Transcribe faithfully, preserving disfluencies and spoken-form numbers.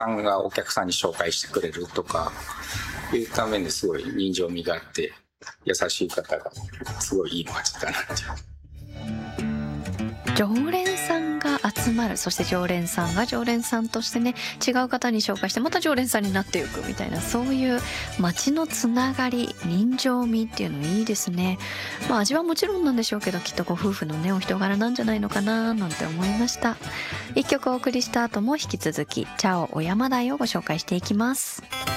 さんがお客さんに紹介してくれるとかいうためにすごい人情味があって優しい方がすごいいい街だなっていう。 常連さんが集まる、そして常連さんが常連さんとしてね、違う方に紹介してまた常連さんになっていくみたいな、そういう街のつながり、人情味っていうのいいですね。まあ味はもちろんなんでしょうけど、きっとご夫婦のねお人柄なんじゃないのかななんて思いました。一曲お送りした後も引き続きチャオお山台をご紹介していきます。